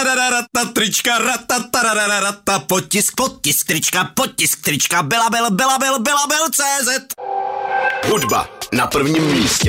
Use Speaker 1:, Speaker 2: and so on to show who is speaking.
Speaker 1: trička, potisk trička, Bela CZ.
Speaker 2: Hudba na prvním místě.